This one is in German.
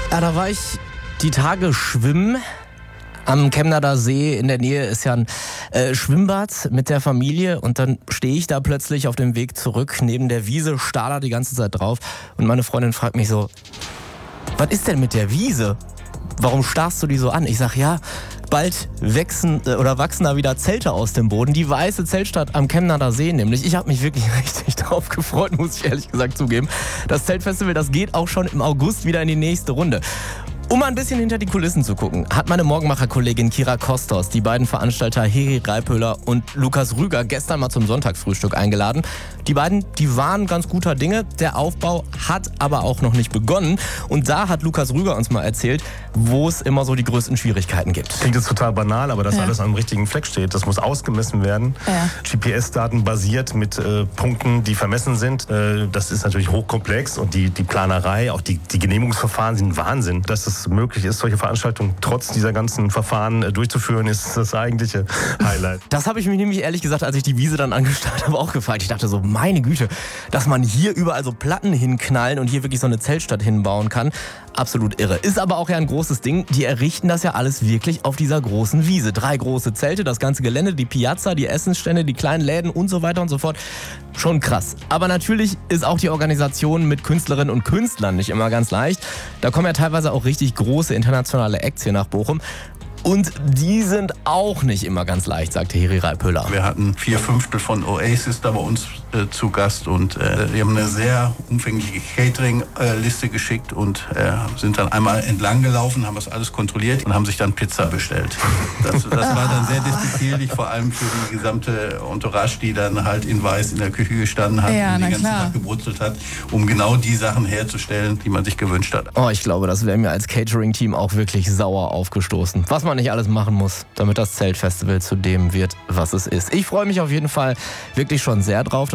Ja, da war ich die Tage schwimmen. Am Chemnader See in der Nähe ist ja ein Schwimmbad mit der Familie und dann stehe ich da plötzlich auf dem Weg zurück neben der Wiese, starr da die ganze Zeit drauf und meine Freundin fragt mich so, was ist denn mit der Wiese? Warum starrst du die so an? Ich sag, ja, bald wachsen da wieder Zelte aus dem Boden. Die weiße Zeltstadt am Chemnader See nämlich. Ich habe mich wirklich richtig drauf gefreut, muss ich ehrlich gesagt zugeben. Das Zeltfestival, das geht auch schon im August wieder in die nächste Runde. Um mal ein bisschen hinter die Kulissen zu gucken, hat meine Morgenmacher-Kollegin Kira Kostos die beiden Veranstalter Heri Reipöhler und Lukas Rüger gestern mal zum Sonntagsfrühstück eingeladen. Die beiden, die waren ganz guter Dinge. Der Aufbau hat aber auch noch nicht begonnen. Und da hat Lukas Rüger uns mal erzählt, wo es immer so die größten Schwierigkeiten gibt. Klingt jetzt total banal, aber dass alles am richtigen Fleck steht. Das muss ausgemessen werden. Ja. GPS-Daten basiert mit Punkten, die vermessen sind. Das ist natürlich hochkomplex und die Planerei, auch die Genehmigungsverfahren sind Wahnsinn. Dass es möglich ist, solche Veranstaltungen trotz dieser ganzen Verfahren durchzuführen, ist das eigentliche Highlight. Das habe ich mich nämlich ehrlich gesagt, als ich die Wiese dann angestarrt habe, auch gefragt. Ich dachte so, meine Güte, dass man hier überall so Platten hinknallen und hier wirklich so eine Zeltstadt hinbauen kann. Absolut irre. Ist aber auch ja ein großes Ding. Die errichten das ja alles wirklich auf dieser großen Wiese. 3 große Zelte, das ganze Gelände, die Piazza, die Essensstände, die kleinen Läden und so weiter und so fort. Schon krass. Aber natürlich ist auch die Organisation mit Künstlerinnen und Künstlern nicht immer ganz leicht. Da kommen ja teilweise auch richtig große internationale Acts hier nach Bochum. Und die sind auch nicht immer ganz leicht, sagte Heri Reipöler. Wir hatten 4/5 von Oasis da bei uns zu Gast und die haben eine sehr umfängliche Catering-Liste geschickt und sind dann einmal entlang gelaufen, haben das alles kontrolliert und haben sich dann Pizza bestellt. Das war dann sehr despektierlich, vor allem für die gesamte Entourage, die dann halt in Weiß in der Küche gestanden hat und den ganzen Tag gebrutzelt hat, um genau die Sachen herzustellen, die man sich gewünscht hat. Oh, ich glaube, das wäre mir als Catering-Team auch wirklich sauer aufgestoßen. Was man nicht alles machen muss, damit das Zeltfestival zu dem wird, was es ist. Ich freue mich auf jeden Fall wirklich schon sehr drauf.